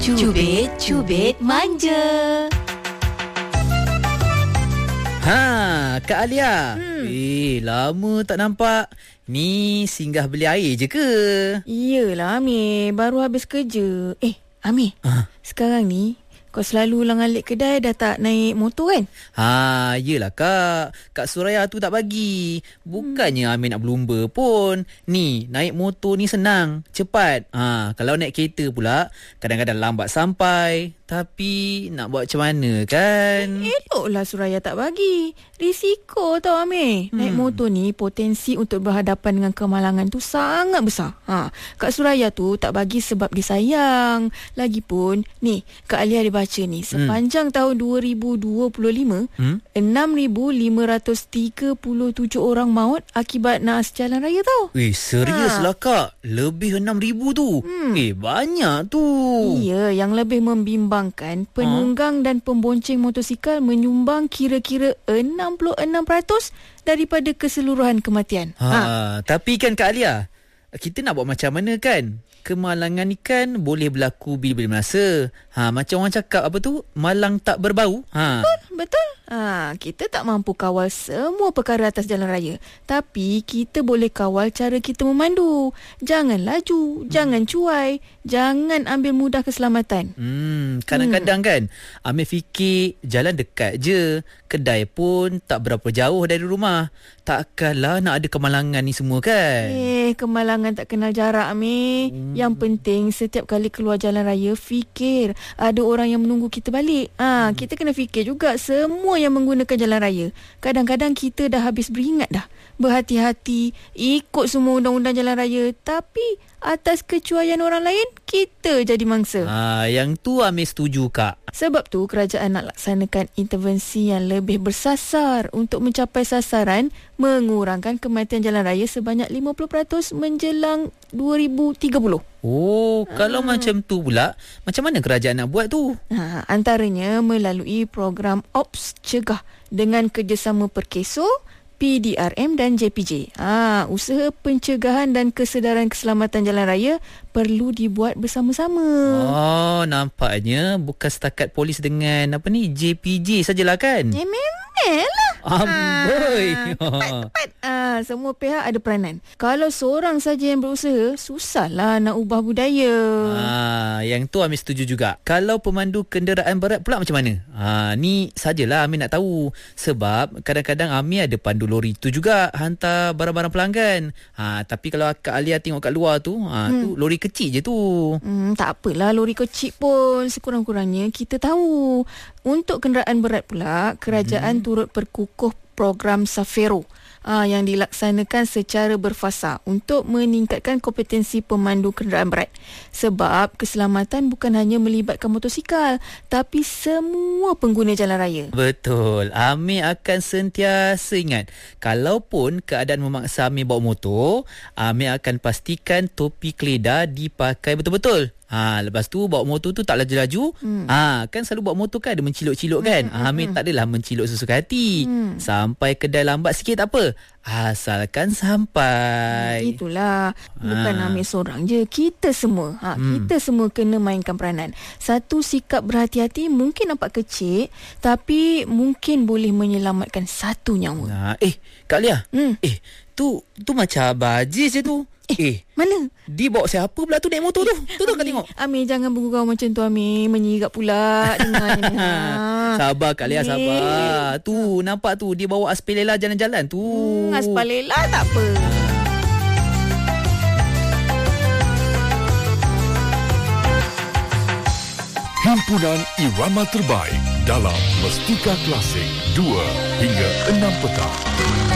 Cubit manja. Kak Alia. Lama tak nampak. Ni singgah beli air je ke? Iyalah Amir, baru habis kerja. Amir, sekarang ni kau selalu ulang-alik kedai dah tak naik motor kan? Yelah Kak. Kak Suraya tu tak bagi. Bukannya Amir nak berlumba pun. Ni, naik motor ni senang, cepat. Kalau naik kereta pula, kadang-kadang lambat sampai. Tapi nak buat macam mana kan? Eloklah Suraya tak bagi. Risiko tau Amir. Naik motor ni potensi untuk berhadapan dengan kemalangan tu sangat besar. Kak Suraya tu tak bagi sebab dia sayang. Lagipun, ni Kak Alia dia baca ni, sepanjang tahun 2025, 6,537 orang maut akibat naas jalan raya tau. Serius lah Kak? Lebih 6,000 tu? Banyak tu. Ya, yang lebih membimbangkan, penunggang dan pembonceng motosikal menyumbang kira-kira 66% daripada keseluruhan kematian. Tapi kan Kak Alia, kita nak buat macam mana kan? Kemalangan ni kan boleh berlaku bila-bila masa. Macam orang cakap apa tu? Malang tak berbau. Betul. Kita tak mampu kawal semua perkara atas jalan raya. Tapi kita boleh kawal cara kita memandu. Jangan laju, jangan cuai, jangan ambil mudah keselamatan. Kadang-kadang kan Amir fikir jalan dekat je, kedai pun tak berapa jauh dari rumah. Takkanlah nak ada kemalangan ni semua kan? Kemalangan tak kenal jarak Amir. Yang penting setiap kali keluar jalan raya, fikir ada orang yang menunggu kita balik. Kita kena fikir juga semua yang menggunakan jalan raya. Kadang-kadang kita dah habis beringat dah, berhati-hati, ikut semua undang-undang jalan raya. Tapi atas kecuaian orang lain, kita jadi mangsa. Yang tu Amir setuju Kak. Sebab tu kerajaan nak laksanakan intervensi yang lebih bersasar untuk mencapai sasaran mengurangkan kematian jalan raya sebanyak 50% menjelang 2030. Kalau macam tu pula, macam mana kerajaan nak buat tu? Antaranya melalui program Ops Cegah dengan kerjasama Perkeso, PDRM dan JPJ. Usaha pencegahan dan kesedaran keselamatan jalan raya perlu dibuat bersama-sama. Nampaknya bukan setakat polis dengan JPJ sajalah kan? Memanglah. Amboi. Tepat. Semua pihak ada peranan. Kalau seorang saja yang berusaha, susahlah nak ubah budaya. Yang tu Amir setuju juga. Kalau pemandu kenderaan berat pula macam mana? Ni sajalah Amir nak tahu. Sebab kadang-kadang Amir ada pandu lori tu juga, hantar barang-barang pelanggan. Tapi kalau Kak Alia tengok kat luar tu, tu lori kecil je tu. Tak apalah lori kecil pun. Sekurang-kurangnya kita tahu. Untuk kenderaan berat pula, kerajaan turut berkukuh program Safero yang dilaksanakan secara berfasa untuk meningkatkan kompetensi pemandu kenderaan berat. Sebab keselamatan bukan hanya melibatkan motosikal, tapi semua pengguna jalan raya. Betul. Amir akan sentiasa ingat, kalaupun keadaan memaksa Amir bawa motor, Amir akan pastikan topi keledar dipakai betul-betul. Lepas tu bawa motor tu tak laju-laju. Kan selalu bawa motor kan ada menciluk-ciluk kan. Amir tak adalah menciluk sesuka hati. Sampai kedai lambat sikit tak apa, asalkan sampai. Itulah. Bukan Amir seorang je, kita semua. Kita semua kena mainkan peranan. Satu sikap berhati-hati mungkin nampak kecil, tapi mungkin boleh menyelamatkan satu nyawa. Kak Lia, tu macam Abah Aziz je tu. Mana? Dia bawa siapa pula tu naik motor tu? Tu kau tengok. Amir, jangan bergurau macam tu Amir. Menyirap pula dengarnya ni. Sabar Kak Lia, sabar. Tu nampak tu, dia bawa Aspalela jalan-jalan tu. Aspalela tak apa. Himpunan Irama Terbaik dalam Mestika Klasik 2 hingga 6 petang.